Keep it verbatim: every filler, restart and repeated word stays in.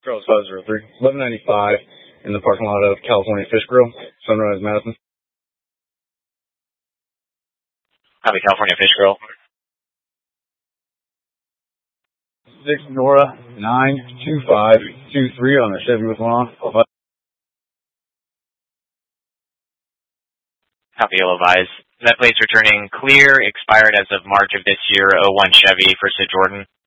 Charles five zero three, eleven ninety-five in the parking lot of California Fish Grill, Sunrise, Madison. Copy, California Fish Grill. six Nora nine two five two three on the Chevy with one off. Copy, you'll advise. That plate's returning clear, expired as of March of this year, oh one Chevy for Sid Jordan.